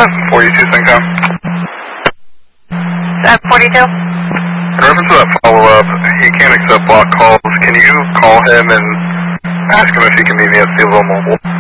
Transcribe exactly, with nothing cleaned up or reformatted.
seven forty-two, Syncom. seven forty-two? In reference to that follow-up, he can't accept block calls. Can you call him and ask him if he can meet me at Steelville Mobile?